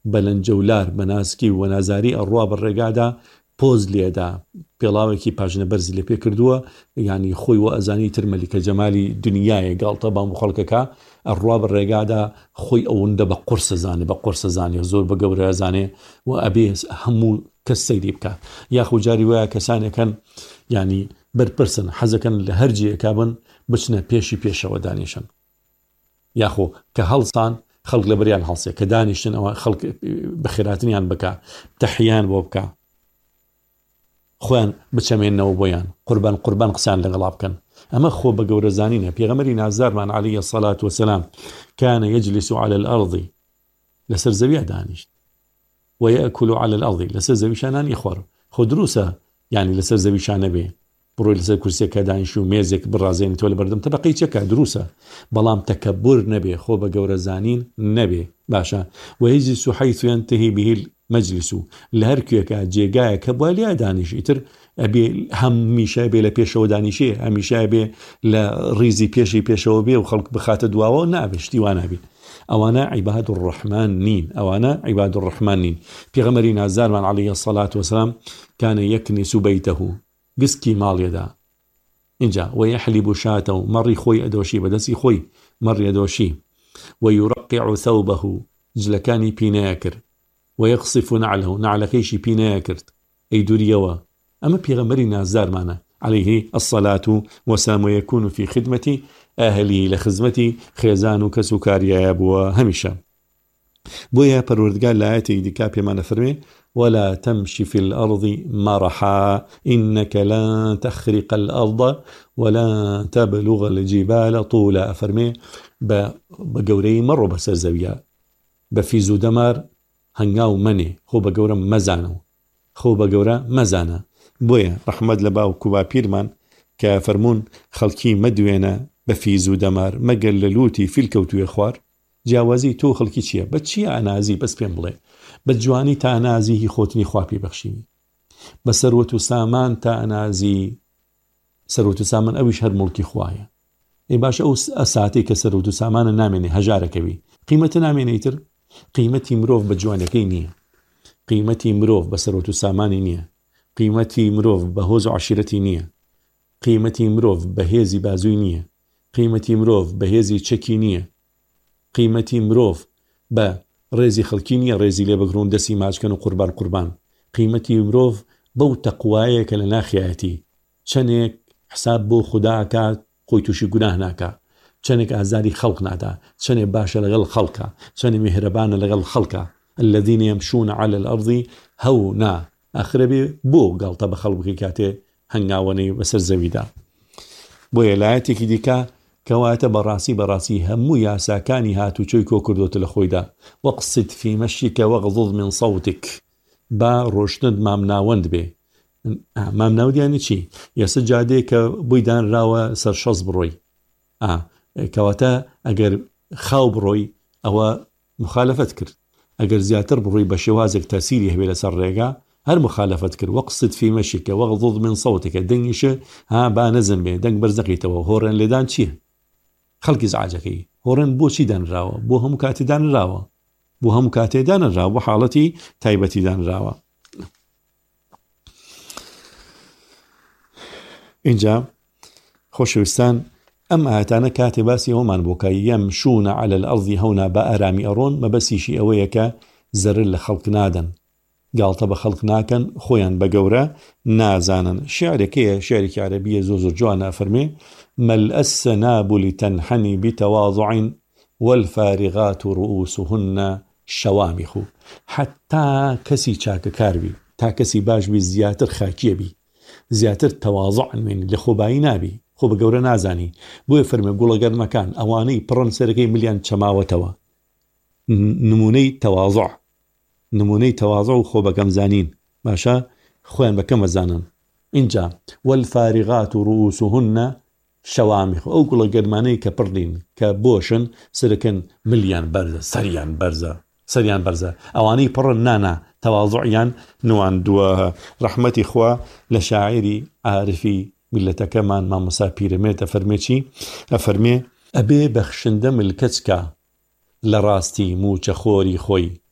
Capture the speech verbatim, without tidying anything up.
بەلەنجەولار بەناسکی و وەنازاری ئەڕوا بە ڕێگادا پۆز لێدا پێڵاوێکی پاژنە بەرزی لێ پێ کردووە ینی خۆی وە ئەزانی تر مەلیکە جەمالی دنیایە گاڵتە بام و خەڵکەکە ئەڕوا بە ڕێگادا خۆی ئەوەندە بە قورس زانێ بە قورس زانێ زۆر بە گەورە زانێ و ئەبێ هەموو کەس سەیری بکە یاخو جاری وایە کەسانێکن ینی بەرپرسن حەزەکەن لە هەر جێیەکا بن بچنە پێشی پێشەوە دانیشن یاخۆ کە هەڵسان خەڵک لە بەریان هەڵسێ کە دانیشتن ئەوە خەڵک بەخێراتنیان بکە تەحیان بۆ بکە خۆیان بچەمێنەوە بۆیان قوربان قوربان قسان لەگەڵا بکەن ئەمە خۆ بە گەورەزانینە پێغەمبەری نازدارمان عەلەیهی الصەلاة وەسەلام كان يجلس على الأرض لەسەر زەویە دانیشت ويأكل على الأرض لەسەر زەویشانان یخوار خۆ دروسە یعنی لەسەر زەویشانە بێ بڕۆی لەسەر کورسێکە دانیشت و مێزێک بڕازێنی تۆ لە بەردەم تەبەقەی چەکە دروسە بەڵام تەکەبور نەبێ خۆ بە گەورەزانین نەبێ باشە ويجلس حيث ينتهي به المجلس لە هەر کوێکە جێگایە کە بووە لیا دانیشی تر ئەبێ هەمیشە بێ لە پێشەوە دانیشێ هەمیشە بێ لە ڕیزی پێشی پێشەوە بێ و خەڵک بخاتە دواوە نابێ شتیوان نابێ ئەوانە عیباد الرحمن نین ئەوانە عیباد الرحمن نین پێغەمبەری نازدارمان عەلەیهی الصەلاة وەسەلام كان يكنس بيته گسکی ماڵێدا اینجا ويحلب شاته مەڕی خۆی ئەدۆشی بەدەستی خۆی مەڕی ئەدۆشی ويرقع ثوبه جلەکانی پینەیە کرد ويقصف نعله نعلەکەیشی پینەیە کرد ئەی دووریەوە ئەمە پێغەمبەری نازدارمانە عليه الصلاة والسلام ويكون في خدمة أهله لخدمة خێزان و کەس و کاریایە بووە هەمیشە بۆیە پەروەردگار لە ئاەتێکی دیکە پێمانە فەرمێ ولا تمشي في الأرض مرحا إنك لن تخرق الأرض ولن تبلغ الجبال طولا أفرمي بقوري مروا بسر زويا بفيزو دمار هنگاو مني خو بقورا مزانو خو بقورا مزانا بويا رحمد لباو كوبا بيرمان كفرمون خلقي مدوينة بفيزو دمار مقللوتي في الكوتو يخوار جاوازی تۆ خەڵکی چییە بە چی ئانازی بەس پێم بڵێ بە جوانی تا ئەنازی هی خۆتنی خوا پێ بەخشینی بە سەروەت و سامان تا ئەنازی سەروەت و سامان ئەویش هەر موڵکی خوایە ئەی باشە ئەو ئەساتەی کە سەروەت و سامانە نامێنێ هەژارەکەوی قیمەتە نامێنەیتر قیمەتی مرۆڤ بە جوانەکەی نییە قیمەتی مرۆڤ بە سەروەت و سامانی نییە قیمەتی مرۆڤ بە هۆز و عەشیرەتی نییە قیمەتی مرۆڤ بە هێزی بازووی نییە قیمەتی مرۆڤ بە هێزی چەکی نییە قیمەتی مرۆڤ بە ڕێزی خەڵکی نییە ڕێزی لێ بگرون دەستی ماچکەن و قوربان قوربان قیمەتی مرۆڤ بەو تەقوایە کە لە ناخیایەتی چەندێک حساب بۆ خوداکات خۆی تووشی گوناه ناکە چەندێک ئازاری خەڵق نادا چەندێک باشە لەگەڵ خەڵکە چەندێک میهرەبانە لەگەڵ خەڵکە الذين يمشون على الأرض هونا ئاخرە بێ بۆ گاڵتە بە خەڵک بکەی کاتێ هەنگاوانەی بەسەر زەویدا بۆیە لایەتێکی دیکە کەواتە بەڕاستی بەڕاستی هەموو یاساکانی هاتوچۆی کۆ کردوتە لە خۆیدا وەقسد فی مەشیکە وەغضض من صوتک با ڕۆشتنت مامناوەند بێ مامناوەندیانی چی یاسە جادەیە کە بۆی دانراوە سەر شەز بڕۆی کەواتە ئەگەر خاو بڕۆی ئەوە مخالەفەت کرد ئەگەر زیاتر بڕۆی بە شێوازێک تاسیری هەبێ لەسەر ڕێگا هەر مخالەفەت کرد وەقسد فی مەشیکە وەغضض من صوتکە دەنگیشە ها با نەزن بێ دەنگ بەرزەقیتەوە هۆڕێن لێدان چییە خەڵکی زعاجەکەی هۆڕێن بۆچی دانراوە بۆ هەموو کاتێ دانراوە بۆ هەموو کاتێ دانراوە بۆ حاڵەتی تایبەتی دانراوە اینجا خۆشەویستان ئەم ئاەتانە کاتێ باسی ئەومان بۆکە یەمشونە عەلە الأرض هەونا بە ئارامی ئەڕۆن مەبەسیشی ئەوەیە کە زەرر لە خەڵک نادەن گاڵتە بە خەڵک ناکەن خۆیان بە گەورە نازانن شعرێکەیە شعرێکی عەرەبیە زۆر زۆر جوانە فەرمێ مل السناب لتنحني بتواضع والفارغات رؤوسهن شوامخ حتى كسي چاک کاربی تا کسی باش بی زیاتر خاکیه بی زیاتر تواضع من لخوبایی نابی خو بە گەورە نازانی بۆیە فەرمێ گوڵەگەر مەکان ئەوانەی پڕن سەرەکەی ملیان چەماوەتەوە نمونەی تەواضع نمونەی تەواضع و خۆ بەکەم زانین باشە خۆیان بەکەم ئەزانن اینجا والفارغات رؤوسهن شەوامیخ ئەو گوڵە گەرمانەی کە پڕین کە بۆشن سرەکەن ملیان بەرزە سەریان بەرزە سەریان بەرزە ئەوانەی پڕن نانا تەواضعیان نواندووە ڕەحمەتی خوا لە شاعری عارفی ملەتەکەمان مامۆستا پیرەمێرد ئەفەرمێ چی ئەفەرمێ ئەبێ بەخشندە ملکەچکە لە ڕاستی موچە خۆری خۆی